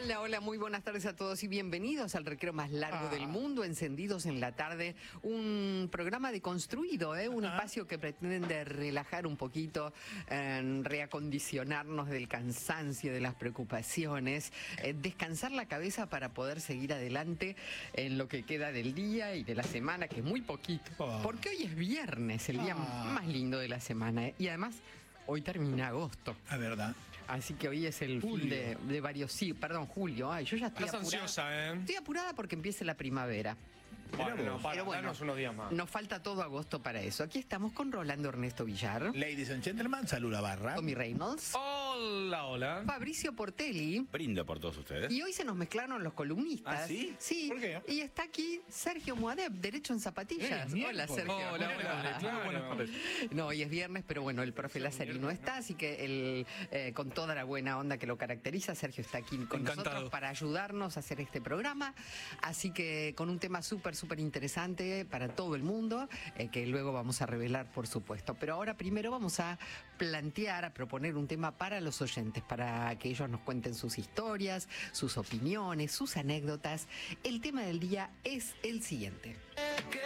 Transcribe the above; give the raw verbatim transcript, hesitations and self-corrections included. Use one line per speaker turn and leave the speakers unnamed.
Hola, hola, muy buenas tardes a todos y bienvenidos al recreo más largo ah. del mundo, Encendidos en la Tarde, un programa deconstruido, ¿eh? un ah. espacio que pretende relajar un poquito, eh, reacondicionarnos del cansancio, de las preocupaciones, eh, descansar la cabeza para poder seguir adelante en lo que queda del día y de la semana, que es muy poquito, oh. porque hoy es viernes, el día ah. más lindo de la semana, ¿eh? Y además hoy termina agosto.
La verdad.
Así que hoy es el julio. fin de, de varios... Sí, perdón, julio. Ay, yo ya estoy
Estás
apurada.
ansiosa, ¿eh?
Estoy apurada porque empiece la primavera.
Bueno, no, para,
pero bueno,
darnos unos días más.
Nos falta todo agosto para eso. Aquí estamos con Rolando Ernesto Villar.
Ladies and gentlemen, saluda Barra.
Tommy Reynolds.
Hola, hola.
Fabricio Portelli.
Brindo por todos ustedes.
Y hoy se nos mezclaron los columnistas.
¿Ah, sí?
Sí.
¿Por qué?
Y está aquí Sergio Muadeb, Derecho en Zapatillas.
Eh,
hola, Sergio.
Hola, hola, claro.
No, hoy es viernes, pero bueno, el profe Lázari no está, así que el, eh, con toda la buena onda que lo caracteriza, Sergio está aquí con
Encantado.
nosotros para ayudarnos a hacer este programa. Así que con un tema súper, súper interesante para todo el mundo, eh, que luego vamos a revelar, por supuesto. Pero ahora primero vamos a plantear, a proponer un tema para los oyentes, para que ellos nos cuenten sus historias, sus opiniones, sus anécdotas. El tema del día es el siguiente.